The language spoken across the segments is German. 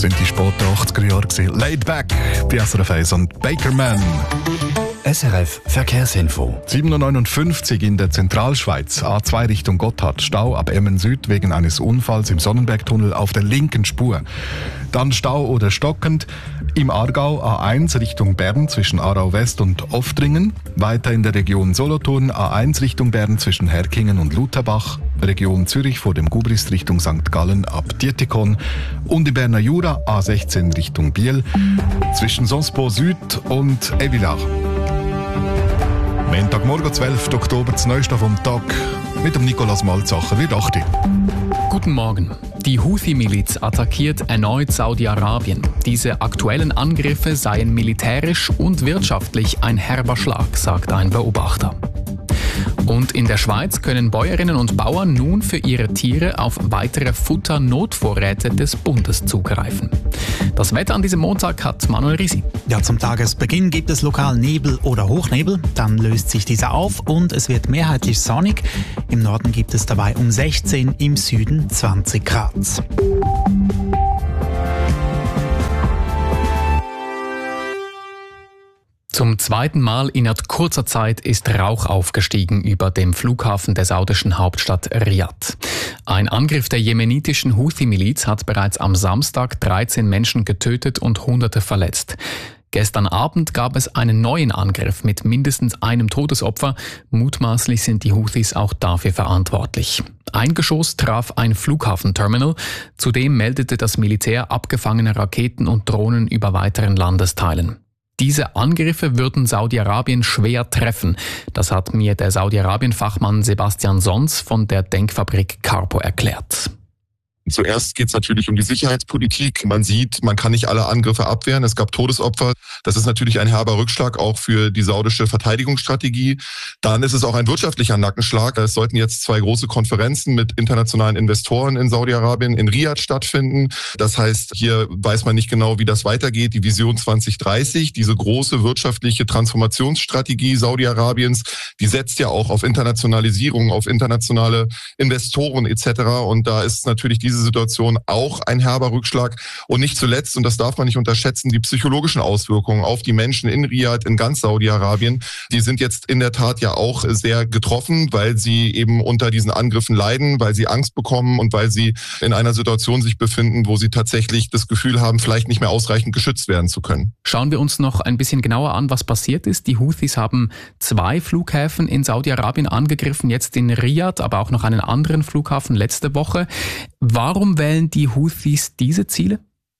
sind die späten 80er Jahre gewesen. Laid Back bei SRF 1 und Bakerman. SRF Verkehrsinfo. 7.59 Uhr in der Zentralschweiz. A2 Richtung Gotthard. Stau ab Emmen Süd wegen eines Unfalls im Sonnenbergtunnel auf der linken Spur. Dann Stau oder stockend im Aargau A1 Richtung Bern zwischen Aarau West und Oftringen. Weiter in der Region Solothurn A1 Richtung Bern zwischen Herkingen und Lutherbach. Region Zürich vor dem Gubrist Richtung St. Gallen ab Dietikon. Und im Berner Jura A16 Richtung Biel zwischen Sonspo Süd und Evilach. Montagmorgen, 12. Oktober, das Neueste vom Tag mit dem Nikolaus Malzacher. Wie dachte ich? Guten Morgen. Die Houthi-Miliz attackiert erneut Saudi-Arabien. Diese aktuellen Angriffe seien militärisch und wirtschaftlich ein herber Schlag, sagt ein Beobachter. Und in der Schweiz können Bäuerinnen und Bauern nun für ihre Tiere auf weitere Futternotvorräte des Bundes zugreifen. Das Wetter an diesem Montag hat Manuel Risi. Ja, zum Tagesbeginn gibt es lokal Nebel oder Hochnebel. Dann löst sich dieser auf und es wird mehrheitlich sonnig. Im Norden gibt es dabei um 16, im Süden 20 Grad. Zum zweiten Mal innerhalb kurzer Zeit ist Rauch aufgestiegen über dem Flughafen der saudischen Hauptstadt Riad. Ein Angriff der jemenitischen Houthi-Miliz hat bereits am Samstag 13 Menschen getötet und Hunderte verletzt. Gestern Abend gab es einen neuen Angriff mit mindestens einem Todesopfer. Mutmaßlich sind die Houthis auch dafür verantwortlich. Ein Geschoss traf ein Flughafenterminal. Zudem meldete das Militär abgefangene Raketen und Drohnen über weiteren Landesteilen. Diese Angriffe würden Saudi-Arabien schwer treffen. Das hat mir der Saudi-Arabien-Fachmann Sebastian Sons von der Denkfabrik Carpo erklärt. Zuerst geht es natürlich um die Sicherheitspolitik. Man sieht, man kann nicht alle Angriffe abwehren. Es gab Todesopfer. Das ist natürlich ein herber Rückschlag auch für die saudische Verteidigungsstrategie. Dann ist es auch ein wirtschaftlicher Nackenschlag. Es sollten jetzt 2 große Konferenzen mit internationalen Investoren in Saudi-Arabien in Riad stattfinden. Das heißt, hier weiß man nicht genau, wie das weitergeht. Die Vision 2030, diese große wirtschaftliche Transformationsstrategie Saudi-Arabiens, die setzt ja auch auf Internationalisierung, auf internationale Investoren etc. Und da ist natürlich diese Situation auch ein herber Rückschlag. Und nicht zuletzt, und das darf man nicht unterschätzen, die psychologischen Auswirkungen auf die Menschen in Riad, in ganz Saudi-Arabien, die sind jetzt in der Tat ja auch sehr getroffen, weil sie eben unter diesen Angriffen leiden, weil sie Angst bekommen und weil sie in einer Situation sich befinden, wo sie tatsächlich das Gefühl haben, vielleicht nicht mehr ausreichend geschützt werden zu können. Schauen wir uns noch ein bisschen genauer an, was passiert ist. Die Houthis haben 2 Flughäfen in Saudi-Arabien angegriffen, jetzt in Riad, aber auch noch einen anderen Flughafen letzte Woche. Warum wählen die Houthis diese Ziele?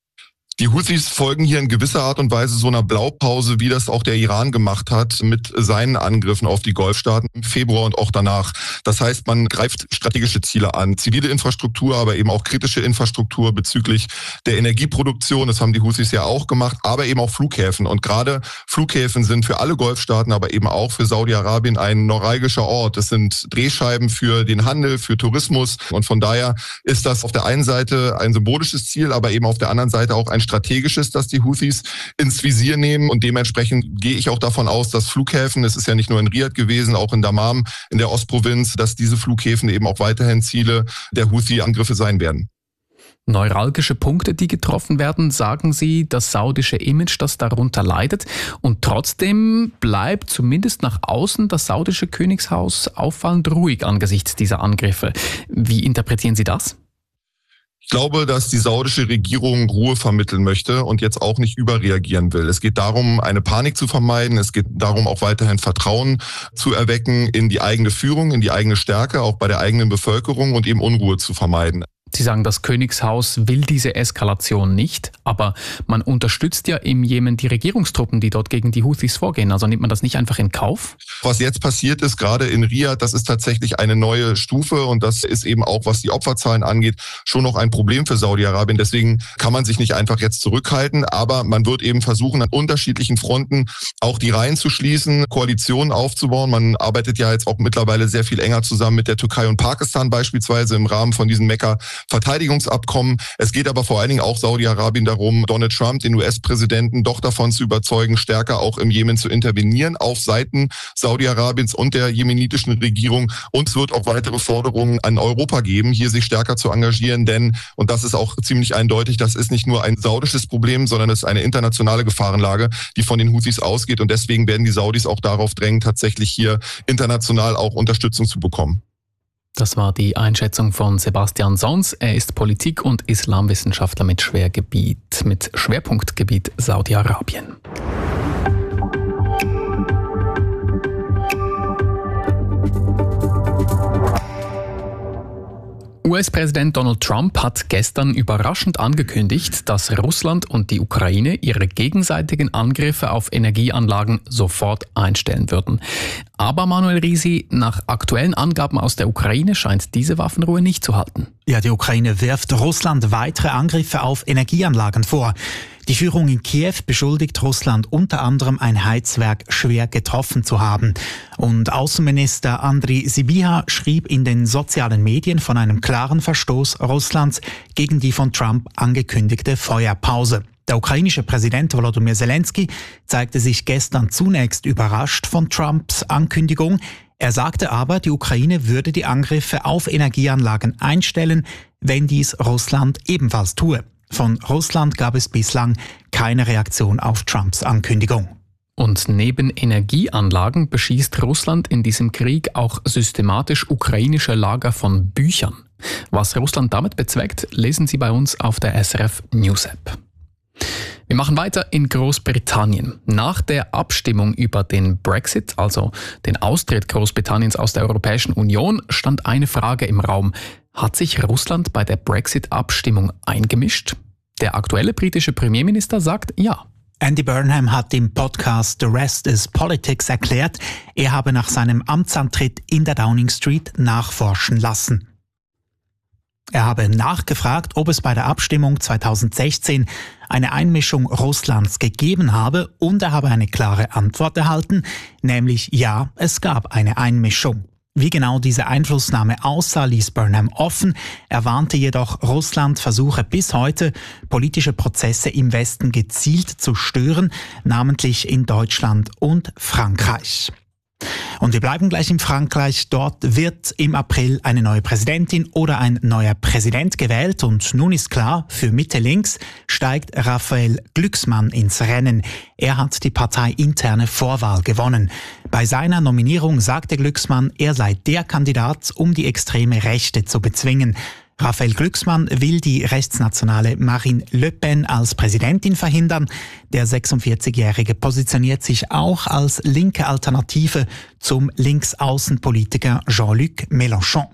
Die Houthis folgen hier in gewisser Art und Weise so einer Blaupause, wie das auch der Iran gemacht hat mit seinen Angriffen auf die Golfstaaten im Februar und auch danach. Das heißt, man greift strategische Ziele an, zivile Infrastruktur, aber eben auch kritische Infrastruktur bezüglich der Energieproduktion. Das haben die Houthis ja auch gemacht, aber eben auch Flughäfen. Und gerade Flughäfen sind für alle Golfstaaten, aber eben auch für Saudi-Arabien ein neuralgischer Ort. Das sind Drehscheiben für den Handel, für Tourismus. Und von daher ist das auf der einen Seite ein symbolisches Ziel, aber eben auf der anderen Seite auch ein strategisches, das die Houthis ins Visier nehmen. Und dementsprechend gehe ich auch davon aus, dass Flughäfen, es ist ja nicht nur in Riad gewesen, auch in Dammam, in der Ostprovinz, dass diese Flughäfen eben auch weiterhin Ziele der Houthi-Angriffe sein werden. Neuralgische Punkte, die getroffen werden, sagen Sie, das saudische Image, das darunter leidet. Und trotzdem bleibt zumindest nach außen das saudische Königshaus auffallend ruhig angesichts dieser Angriffe. Wie interpretieren Sie das? Ich glaube, dass die saudische Regierung Ruhe vermitteln möchte und jetzt auch nicht überreagieren will. Es geht darum, eine Panik zu vermeiden. Es geht darum, auch weiterhin Vertrauen zu erwecken in die eigene Führung, in die eigene Stärke, auch bei der eigenen Bevölkerung und eben Unruhe zu vermeiden. Sie sagen, das Königshaus will diese Eskalation nicht, aber man unterstützt ja im Jemen die Regierungstruppen, die dort gegen die Houthis vorgehen. Also nimmt man das nicht einfach in Kauf? Was jetzt passiert ist, gerade in Riad, das ist tatsächlich eine neue Stufe und das ist eben auch, was die Opferzahlen angeht, schon noch ein Problem für Saudi-Arabien. Deswegen kann man sich nicht einfach jetzt zurückhalten, aber man wird eben versuchen, an unterschiedlichen Fronten auch die Reihen zu schließen, Koalitionen aufzubauen. Man arbeitet ja jetzt auch mittlerweile sehr viel enger zusammen mit der Türkei und Pakistan beispielsweise im Rahmen von diesen Mekka Verteidigungsabkommen. Es geht aber vor allen Dingen auch Saudi-Arabien darum, Donald Trump, den US-Präsidenten, doch davon zu überzeugen, stärker auch im Jemen zu intervenieren, auf Seiten Saudi-Arabiens und der jemenitischen Regierung. Und es wird auch weitere Forderungen an Europa geben, hier sich stärker zu engagieren, denn, und das ist auch ziemlich eindeutig, das ist nicht nur ein saudisches Problem, sondern es ist eine internationale Gefahrenlage, die von den Houthis ausgeht. Und deswegen werden die Saudis auch darauf drängen, tatsächlich hier international auch Unterstützung zu bekommen. Das war die Einschätzung von Sebastian Sons. Er ist Politik- und Islamwissenschaftler mit Schwerpunktgebiet Saudi-Arabien. US-Präsident Donald Trump hat gestern überraschend angekündigt, dass Russland und die Ukraine ihre gegenseitigen Angriffe auf Energieanlagen sofort einstellen würden. Aber Manuel Risi, nach aktuellen Angaben aus der Ukraine scheint diese Waffenruhe nicht zu halten. Ja, die Ukraine wirft Russland weitere Angriffe auf Energieanlagen vor. Die Führung in Kiew beschuldigt Russland unter anderem, ein Heizwerk schwer getroffen zu haben. Und Außenminister Andriy Sybiha schrieb in den sozialen Medien von einem klaren Verstoß Russlands gegen die von Trump angekündigte Feuerpause. Der ukrainische Präsident Volodymyr Zelensky zeigte sich gestern zunächst überrascht von Trumps Ankündigung. Er sagte aber, die Ukraine würde die Angriffe auf Energieanlagen einstellen, wenn dies Russland ebenfalls tue. Von Russland gab es bislang keine Reaktion auf Trumps Ankündigung. Und neben Energieanlagen beschießt Russland in diesem Krieg auch systematisch ukrainische Lager von Büchern. Was Russland damit bezweckt, lesen Sie bei uns auf der SRF News App. Wir machen weiter in Großbritannien. Nach der Abstimmung über den Brexit, also den Austritt Großbritanniens aus der Europäischen Union, stand eine Frage im Raum. Hat sich Russland bei der Brexit-Abstimmung eingemischt? Der aktuelle britische Premierminister sagt ja. Andy Burnham hat im Podcast The Rest is Politics erklärt, er habe nach seinem Amtsantritt in der Downing Street nachforschen lassen. Er habe nachgefragt, ob es bei der Abstimmung 2016 eine Einmischung Russlands gegeben habe, und er habe eine klare Antwort erhalten, nämlich ja, es gab eine Einmischung. Wie genau diese Einflussnahme aussah, ließ Burnham offen. Er warnte jedoch, Russland versuche bis heute, politische Prozesse im Westen gezielt zu stören, namentlich in Deutschland und Frankreich. Und wir bleiben gleich in Frankreich. Dort wird im April eine neue Präsidentin oder ein neuer Präsident gewählt. Und nun ist klar, für Mitte-Links steigt Raphael Glucksmann ins Rennen. Er hat die parteiinterne Vorwahl gewonnen. Bei seiner Nominierung sagte Glucksmann, er sei der Kandidat, um die extreme Rechte zu bezwingen. Raphael Glucksmann will die rechtsnationale Marine Le Pen als Präsidentin verhindern. Der 46-Jährige positioniert sich auch als linke Alternative zum Linksaußenpolitiker Jean-Luc Mélenchon.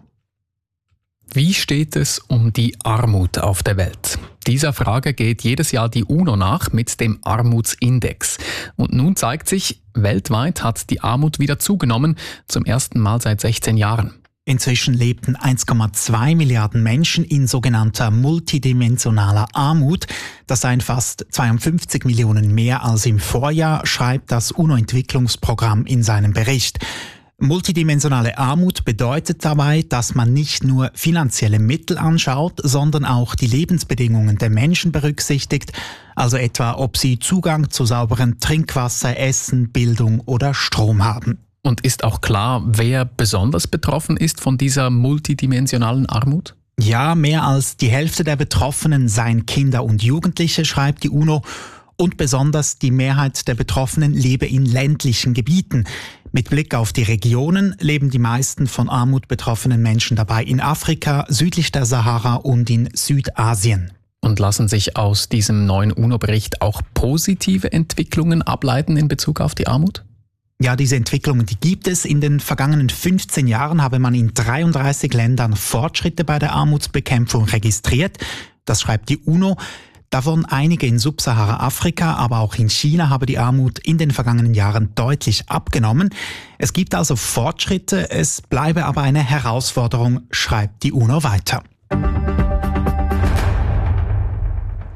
Wie steht es um die Armut auf der Welt? Dieser Frage geht jedes Jahr die UNO nach mit dem Armutsindex. Und nun zeigt sich, weltweit hat die Armut wieder zugenommen, zum ersten Mal seit 16 Jahren. Inzwischen lebten 1,2 Milliarden Menschen in sogenannter multidimensionaler Armut. Das seien fast 52 Millionen mehr als im Vorjahr, schreibt das UNO-Entwicklungsprogramm in seinem Bericht. Multidimensionale Armut bedeutet dabei, dass man nicht nur finanzielle Mittel anschaut, sondern auch die Lebensbedingungen der Menschen berücksichtigt, also etwa, ob sie Zugang zu sauberem Trinkwasser, Essen, Bildung oder Strom haben. Und ist auch klar, wer besonders betroffen ist von dieser multidimensionalen Armut? Ja, mehr als die Hälfte der Betroffenen seien Kinder und Jugendliche, schreibt die UNO. Und besonders die Mehrheit der Betroffenen lebe in ländlichen Gebieten. Mit Blick auf die Regionen leben die meisten von Armut betroffenen Menschen dabei in Afrika, südlich der Sahara und in Südasien. Und lassen sich aus diesem neuen UNO-Bericht auch positive Entwicklungen ableiten in Bezug auf die Armut? Ja, diese Entwicklungen, die gibt es. In den vergangenen 15 Jahren habe man in 33 Ländern Fortschritte bei der Armutsbekämpfung registriert. Das schreibt die UNO. Davon einige in Subsahara-Afrika, aber auch in China habe die Armut in den vergangenen Jahren deutlich abgenommen. Es gibt also Fortschritte, es bleibe aber eine Herausforderung, schreibt die UNO weiter.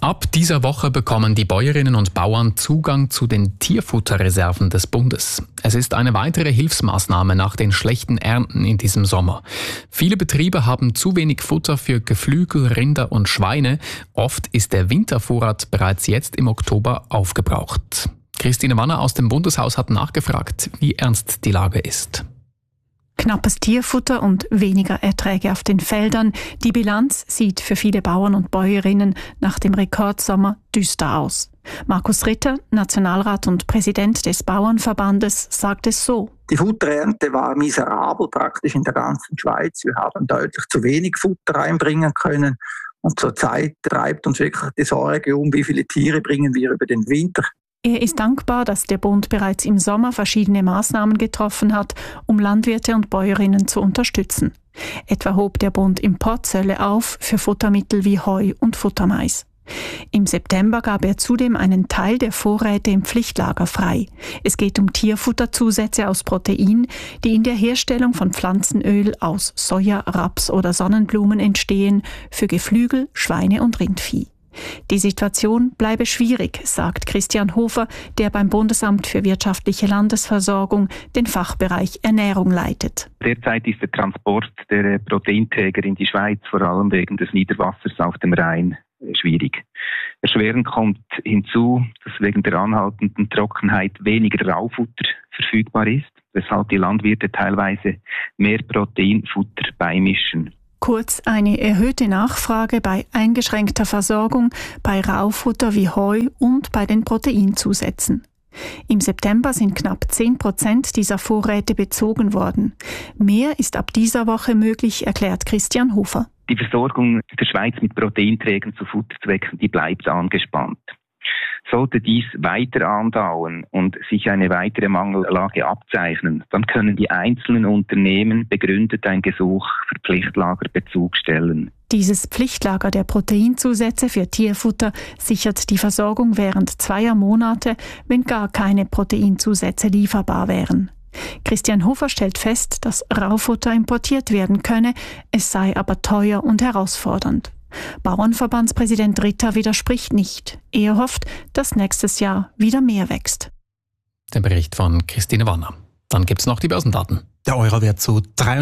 Ab dieser Woche bekommen die Bäuerinnen und Bauern Zugang zu den Tierfutterreserven des Bundes. Es ist eine weitere Hilfsmaßnahme nach den schlechten Ernten in diesem Sommer. Viele Betriebe haben zu wenig Futter für Geflügel, Rinder und Schweine. Oft ist der Wintervorrat bereits jetzt im Oktober aufgebraucht. Christine Wanner aus dem Bundeshaus hat nachgefragt, wie ernst die Lage ist. Knappes Tierfutter und weniger Erträge auf den Feldern. Die Bilanz sieht für viele Bauern und Bäuerinnen nach dem Rekordsommer düster aus. Markus Ritter, Nationalrat und Präsident des Bauernverbandes, sagt es so. Die Futterernte war miserabel praktisch in der ganzen Schweiz. Wir haben deutlich zu wenig Futter reinbringen können. Und zurzeit treibt uns wirklich die Sorge um, wie viele Tiere bringen wir über den Winter. Er ist dankbar, dass der Bund bereits im Sommer verschiedene Maßnahmen getroffen hat, um Landwirte und Bäuerinnen zu unterstützen. Etwa hob der Bund Importzölle auf für Futtermittel wie Heu und Futtermais. Im September gab er zudem einen Teil der Vorräte im Pflichtlager frei. Es geht um Tierfutterzusätze aus Protein, die in der Herstellung von Pflanzenöl aus Soja, Raps oder Sonnenblumen entstehen, für Geflügel, Schweine und Rindvieh. Die Situation bleibe schwierig, sagt Christian Hofer, der beim Bundesamt für wirtschaftliche Landesversorgung den Fachbereich Ernährung leitet. Derzeit ist der Transport der Proteinträger in die Schweiz, vor allem wegen des Niederwassers auf dem Rhein, schwierig. Erschwerend kommt hinzu, dass wegen der anhaltenden Trockenheit weniger Raufutter verfügbar ist, weshalb die Landwirte teilweise mehr Proteinfutter beimischen. Kurz eine erhöhte Nachfrage bei eingeschränkter Versorgung, bei Raufutter wie Heu und bei den Proteinzusätzen. Im September sind knapp 10% dieser Vorräte bezogen worden. Mehr ist ab dieser Woche möglich, erklärt Christian Hofer. Die Versorgung der Schweiz mit Proteinträgern zu Futterzwecken, die bleibt angespannt. Sollte dies weiter andauern und sich eine weitere Mangellage abzeichnen, dann können die einzelnen Unternehmen begründet ein Gesuch für Pflichtlagerbezug stellen. Dieses Pflichtlager der Proteinzusätze für Tierfutter sichert die Versorgung während 2 Monate, wenn gar keine Proteinzusätze lieferbar wären. Christian Hofer stellt fest, dass Raufutter importiert werden könne, es sei aber teuer und herausfordernd. Bauernverbandspräsident Ritter widerspricht nicht. Er hofft, dass nächstes Jahr wieder mehr wächst. Der Bericht von Christine Wanner. Dann gibt es noch die Börsendaten. Der Euro wird zu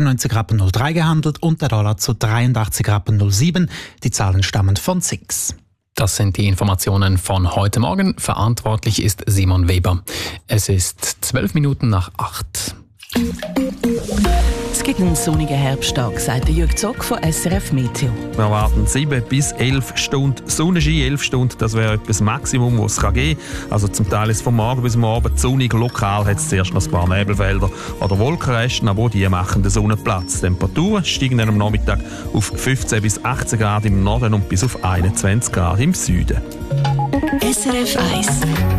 93,03 Rappen gehandelt und der Dollar zu 83,07 Rappen. Die Zahlen stammen von SIX. Das sind die Informationen von heute Morgen. Verantwortlich ist Simon Weber. Es ist 8:12. Es gibt einen sonnigen Herbsttag, sagt Jürg Zock von SRF Meteo. Wir erwarten 7 bis 11 Stunden Sonnenschein. 11 Stunden, das wäre etwas Maximum, was es geben kann. Also zum Teil ist vom Morgen bis am Abend sonnig. Lokal hat es zuerst noch ein paar Nebelfelder oder Wolkenresten, aber auch die machen den Sonnenplatz. Die Temperaturen steigen dann am Nachmittag auf 15 bis 18 Grad im Norden und bis auf 21 Grad im Süden. SRF 1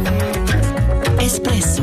Espresso.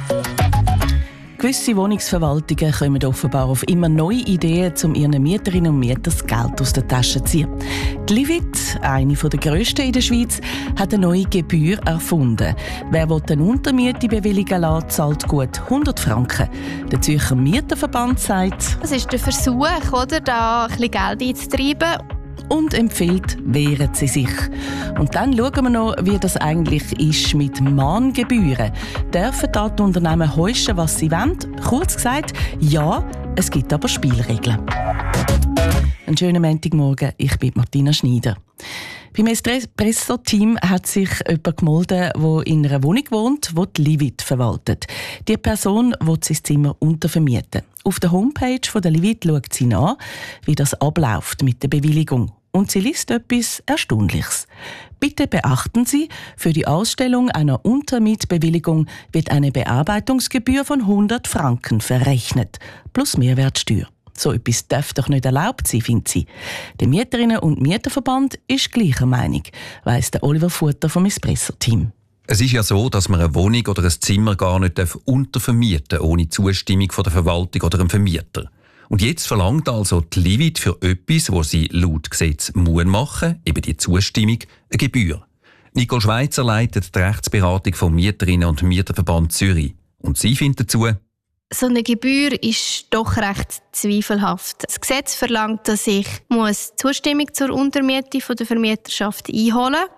Gewisse Wohnungsverwaltungen kommen offenbar auf immer neue Ideen, um ihren Mieterinnen und Mietern das Geld aus der Tasche zu ziehen. Die Livit, eine der grössten in der Schweiz, hat eine neue Gebühr erfunden. Wer eine Untermiete bewilligen lässt, zahlt gut 100 Franken. Der Zürcher Mieterverband sagt, es ist der Versuch, oder, da ein bisschen Geld einzutreiben. Und empfiehlt, wehren Sie sich. Und dann schauen wir noch, wie das eigentlich ist mit Mahngebühren. Dürfen die Unternehmen heuschen, was sie wollen? Kurz gesagt, ja, es gibt aber Spielregeln. Einen schönen Montagmorgen, ich bin Martina Schneider. Beim Espresso-Team hat sich jemand gemeldet, der in einer Wohnung wohnt, die die Livit verwaltet. Die Person will sein Zimmer untervermieten. Auf der Homepage der Livit schaut sie nach, wie das abläuft mit der Bewilligung. Und sie liest etwas Erstaunliches. Bitte beachten Sie, für die Ausstellung einer Untermietbewilligung wird eine Bearbeitungsgebühr von 100 Franken verrechnet, plus Mehrwertsteuer. So etwas darf doch nicht erlaubt sein, findet sie. Der Mieterinnen- und Mieterverband ist gleicher Meinung, weiss der Oliver Futter vom Espresso-Team. Es ist ja so, dass man eine Wohnung oder ein Zimmer gar nicht untervermieten darf, ohne Zustimmung von der Verwaltung oder einem Vermieter. Und jetzt verlangt also die Livit für etwas, was sie laut Gesetz machen muss, eben die Zustimmung, eine Gebühr. Nicole Schweizer leitet die Rechtsberatung vom Mieterinnen- und Mieterverband Zürich. Und sie findet dazu: So eine Gebühr ist doch recht zweifelhaft. Das Gesetz verlangt, dass ich Zustimmung zur Untermiete von der Vermieterschaft einholen muss.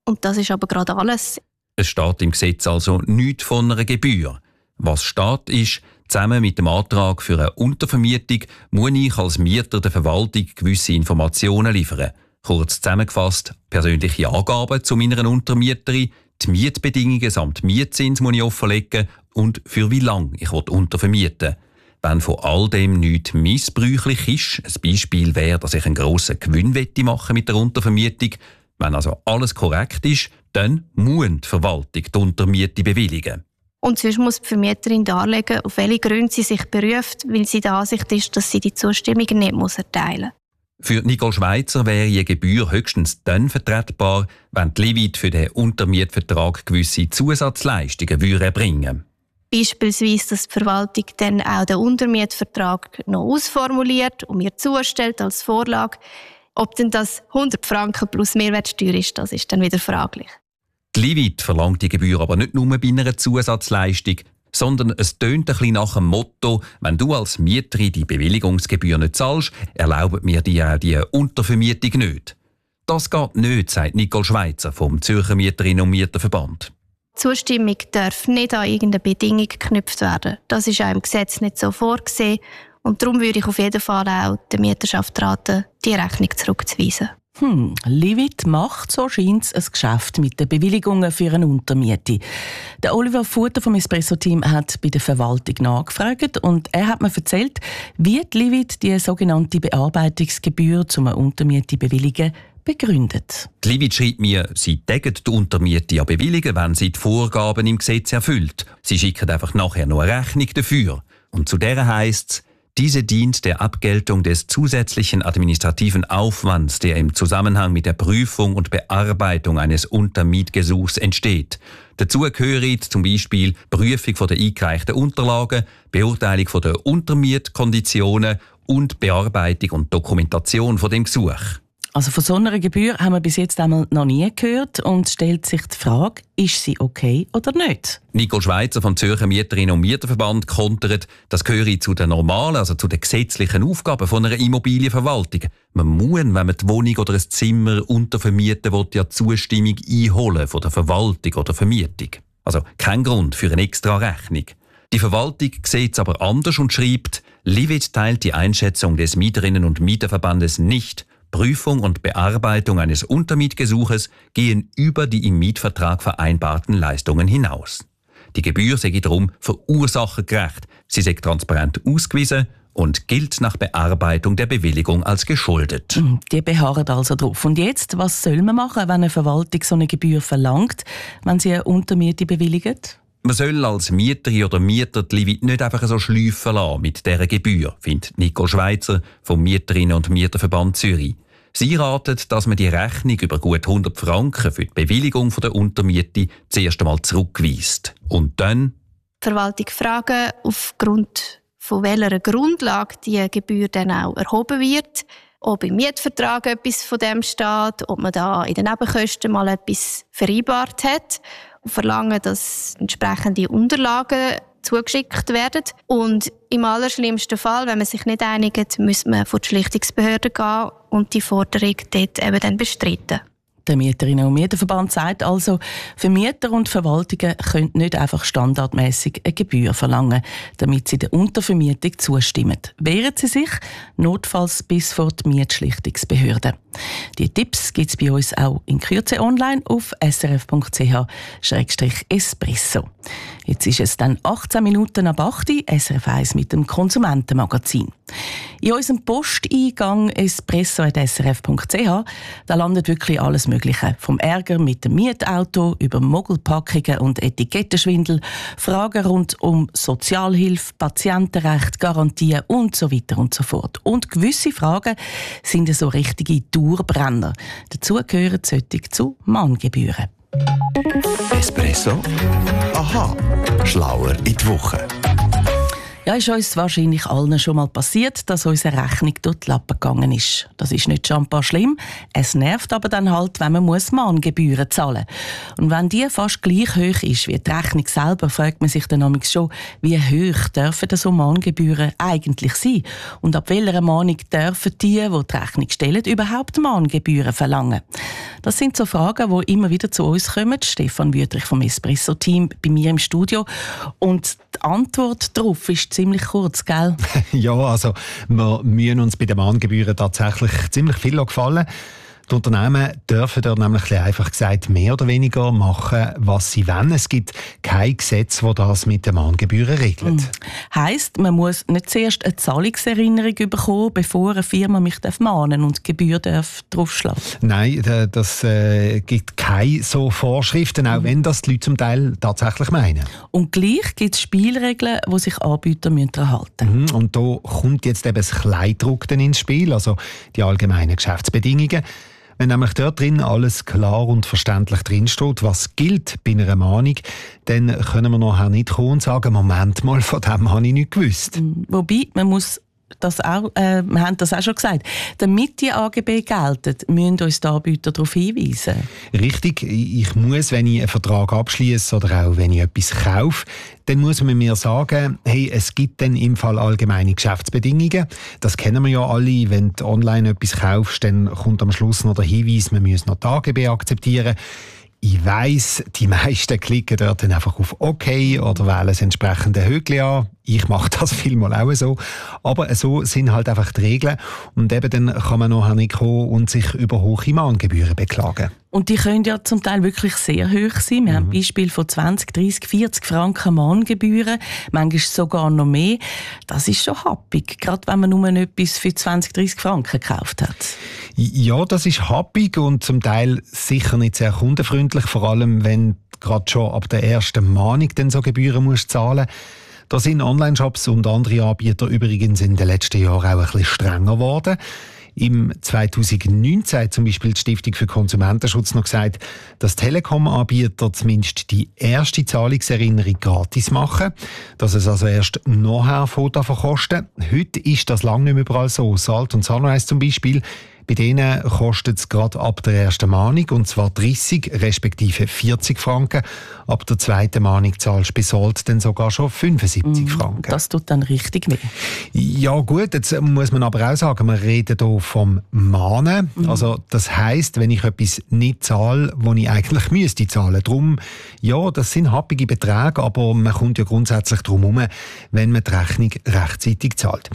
Und das ist aber gerade alles. Es steht im Gesetz also nichts von einer Gebühr. Was steht ist, zusammen mit dem Antrag für eine Untervermietung muss ich als Mieter der Verwaltung gewisse Informationen liefern. Kurz zusammengefasst, persönliche Angaben zu meiner Untermieterin, die Mietbedingungen samt Mietzins muss ich offenlegen und für wie lange ich untervermieten will. Wenn von all dem nichts missbräuchlich ist, ein Beispiel wäre, dass ich einen grossen Gewinn machen mit der Untervermietung, wenn also alles korrekt ist, dann muss die Verwaltung die Untermiete bewilligen. Und sonst muss die Vermieterin darlegen, auf welche Gründe sie sich beruft, weil sie der Ansicht ist, dass sie die Zustimmung nicht erteilen muss. Für Nicole Schweizer wäre eine Gebühr höchstens dann vertretbar, wenn die Livit für den Untermietvertrag gewisse Zusatzleistungen erbringen würde. Beispielsweise, dass die Verwaltung dann auch den Untermietvertrag noch ausformuliert und mir zustellt als Vorlage. Ob denn das 100 Franken plus Mehrwertsteuer ist, das ist dann wieder fraglich. Die Livit verlangt die Gebühr aber nicht nur bei einer Zusatzleistung, sondern es tönt ein bisschen nach dem Motto, wenn du als Mieterin die Bewilligungsgebühr nicht zahlst, erlaubt mir die Untervermietung nicht. Das geht nicht, sagt Nicole Schweizer vom Zürcher Mieterinnen- und Mieterverband. Die Zustimmung darf nicht an irgendeine Bedingung geknüpft werden. Das ist auch im Gesetz nicht so vorgesehen. Und darum würde ich auf jeden Fall auch der Mieterschaft raten, die Rechnung zurückzuweisen. Livit macht, so scheint es, ein Geschäft mit den Bewilligungen für eine Untermiete. Der Oliver Futter vom Espresso-Team hat bei der Verwaltung nachgefragt und er hat mir erzählt, wie die Livit die sogenannte Bearbeitungsgebühr zum Untermiete bewilligen begründet. Die Livit schreibt mir, sie tägen die Untermiete ja bewilligen, wenn sie die Vorgaben im Gesetz erfüllt. Sie schicken einfach nachher noch eine Rechnung dafür. Und zu der heisst es, diese dient der Abgeltung des zusätzlichen administrativen Aufwands, der im Zusammenhang mit der Prüfung und Bearbeitung eines Untermietgesuchs entsteht. Dazu gehören zum Beispiel Prüfung der eingereichten Unterlagen, Beurteilung der Untermietkonditionen und Bearbeitung und Dokumentation von dem Gesuch. Also von so einer Gebühr haben wir bis jetzt einmal noch nie gehört und stellt sich die Frage, ist sie okay oder nicht? Nicole Schweizer vom Zürcher Mieterinnen- und Mieterverband kontert, das gehöre zu den normalen, also zu den gesetzlichen Aufgaben von einer Immobilienverwaltung. Man muss, wenn man die Wohnung oder ein Zimmer untervermieten will, ja Zustimmung einholen von der Verwaltung oder Vermietung. Also kein Grund für eine extra Rechnung. Die Verwaltung sieht es aber anders und schreibt, Livit teilt die Einschätzung des Mieterinnen- und Mieterverbandes nicht. Prüfung und Bearbeitung eines Untermietgesuches gehen über die im Mietvertrag vereinbarten Leistungen hinaus. Die Gebühr sei darum verursachergerecht, sie sei transparent ausgewiesen und gilt nach Bearbeitung der Bewilligung als geschuldet. Die beharren also drauf. Und jetzt, was soll man machen, wenn eine Verwaltung so eine Gebühr verlangt, wenn sie eine Untermiete bewilligt? Man soll als Mieterin oder Mieter die Livit nicht einfach so schleifen lassen mit dieser Gebühr, findet Nicole Schweizer vom Mieterinnen- und Mieterverband Zürich. Sie ratet, dass man die Rechnung über gut 100 Franken für die Bewilligung der Untermiete zuerst einmal zurückweist. Und dann die Verwaltung fragen, aufgrund von welcher Grundlage die Gebühr dann auch erhoben wird, ob im Mietvertrag etwas von dem steht, ob man da in den Nebenkosten mal etwas vereinbart hat und verlangen, dass entsprechende Unterlagen zugeschickt werden. Und im allerschlimmsten Fall, wenn man sich nicht einigt, müsste man vor die Schlichtungsbehörde gehen und die Forderung dort eben dann bestreiten. Der Mieterinnen- und Mieterverband sagt also, Vermieter und Verwaltungen können nicht einfach standardmäßig eine Gebühr verlangen, damit sie der Untervermietung zustimmen. Wehren sie sich, notfalls bis vor die Mietschlichtungsbehörde. Die Tipps gibt es bei uns auch in Kürze online auf srf.ch/espresso. Jetzt ist es dann 18 Minuten ab 8 Uhr, SRF 1 mit dem Konsumentenmagazin. In unserem Posteingang espresso.srf.ch da landet wirklich alles Mögliche. Vom Ärger mit dem Mietauto über Mogelpackungen und Etikettenschwindel, Fragen rund um Sozialhilfe, Patientenrecht, Garantien und so weiter und so fort. Und gewisse Fragen sind so richtige Dauerbrenner. Dazu gehören solche zu Mahngebühren. Espresso? Aha, schlauer in die Woche. Ja, ist uns wahrscheinlich allen schon mal passiert, dass unsere Rechnung durch die Lappen gegangen ist. Das ist nicht schon ein paar schlimm. Es nervt aber dann halt, wenn man Mahngebühren zahlen muss. Und wenn die fast gleich hoch ist wie die Rechnung selber, fragt man sich dann nämlich schon, wie hoch dürfen so Mahngebühren eigentlich sein? Und ab welcher Mahnung dürfen die Rechnung stellen, überhaupt Mahngebühren verlangen? Das sind so Fragen, die immer wieder zu uns kommen. Stefan Wüthrich vom Espresso-Team bei mir im Studio. Und die Antwort darauf ist ziemlich kurz, gell? Ja, also wir müssen uns bei den Mahngebühren tatsächlich ziemlich viel gefallen. Die Unternehmen dürfen dort nämlich einfach gesagt mehr oder weniger machen, was sie wollen. Es gibt kein Gesetz, das das mit den Mahngebühren regelt. Heisst, man muss nicht zuerst eine Zahlungserinnerung bekommen, bevor eine Firma mich mahnen und die Gebühr draufschlagen? Nein, das gibt keine so Vorschriften, auch wenn das die Leute zum Teil tatsächlich meinen. Und gleich gibt es Spielregeln, die sich Anbieter erhalten müssen. Und da kommt jetzt eben das Kleidruck ins Spiel, also die allgemeinen Geschäftsbedingungen. Wenn nämlich dort drin alles klar und verständlich drinsteht, was gilt bei einer Mahnung, dann können wir nachher nicht kommen und sagen, Moment mal, von dem habe ich nicht gewusst. Wobei, man muss das auch, wir haben das auch schon gesagt, damit die AGB gelten, müssen uns die Anbieter darauf hinweisen. Richtig, ich muss, wenn ich einen Vertrag abschließe oder auch wenn ich etwas kaufe, dann muss man mir sagen, hey, es gibt dann im Fall allgemeine Geschäftsbedingungen. Das kennen wir ja alle. Wenn du online etwas kaufst, dann kommt am Schluss noch der Hinweis, man muss noch die AGB akzeptieren. Ich weiss, die meisten klicken dort dann einfach auf OK oder wählen das entsprechende Höckli an. Ich mache das vielmal auch so. Aber so sind halt einfach die Regeln. Und eben dann kann man nachher nicht kommen und sich über hohe Mahngebühren beklagen. Und die können ja zum Teil wirklich sehr hoch sein. Wir haben Beispiele von 20, 30, 40 Franken Mahngebühren, manchmal sogar noch mehr. Das ist schon happig, gerade wenn man nur etwas für 20, 30 Franken gekauft hat. Ja, das ist happig und zum Teil sicher nicht sehr kundenfreundlich, vor allem wenn gerade schon ab der ersten Mahnung dann so Gebühren musst zahlen. Da sind Online-Shops und andere Anbieter übrigens in den letzten Jahren auch ein bisschen strenger geworden. Im 2019 hat zum Beispiel die Stiftung für Konsumentenschutz noch gesagt, dass Telekom-Anbieter zumindest die erste Zahlungserinnerung gratis machen, dass es also erst nachher Foto verkosten. Heute ist das lange nicht mehr überall so. Salt und Sunrise zum Beispiel, bei denen kostet es gerade ab der ersten Mahnung, und zwar 30 respektive 40 Franken. Ab der zweiten Mahnung zahlst du bei Salt dann sogar schon 75 Franken. Das tut dann richtig weh. Ja gut, jetzt muss man aber auch sagen, wir reden hier vom Mahnen. Also das heisst, wenn ich etwas nicht zahle, was ich eigentlich müsste zahlen. Darum, ja, das sind happige Beträge, aber man kommt ja grundsätzlich darum herum, wenn man die Rechnung rechtzeitig zahlt.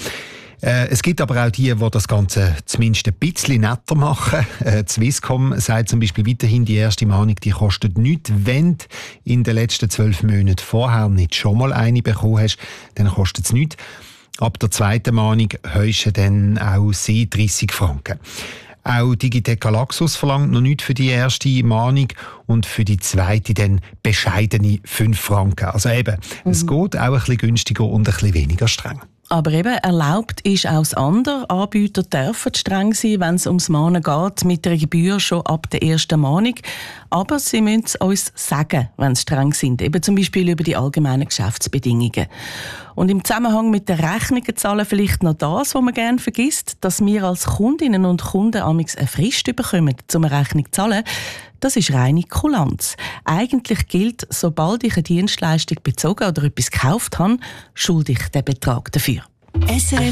Es gibt aber auch die das Ganze zumindest ein bisschen netter machen. Swisscom sagt zum Beispiel weiterhin, die erste Mahnung die kostet nichts. Wenn du in den letzten 12 Monaten vorher nicht schon mal eine bekommen hast, dann kostet es nichts. Ab der zweiten Mahnung heischen dann auch sie 30 Franken. Auch Digitec Galaxus verlangt noch nichts für die erste Mahnung und für die zweite dann bescheidene 5 Franken. Also eben, es geht auch ein bisschen günstiger und ein bisschen weniger streng. Aber eben, erlaubt ist auch das andere. Anbieter dürfen streng sein, wenn es ums Mahnen geht, mit der Gebühr schon ab der ersten Mahnung. Aber sie müssen es uns sagen, wenn sie streng sind. Eben zum Beispiel über die allgemeinen Geschäftsbedingungen. Und im Zusammenhang mit den Rechnungen zahlen vielleicht noch das, was man gerne vergisst, dass wir als Kundinnen und Kunden amigs eine Frist bekommen, um eine Rechnung zu zahlen. Das ist reine Kulanz. Eigentlich gilt, sobald ich eine Dienstleistung bezogen oder etwas gekauft habe, schulde ich den Betrag dafür. SRF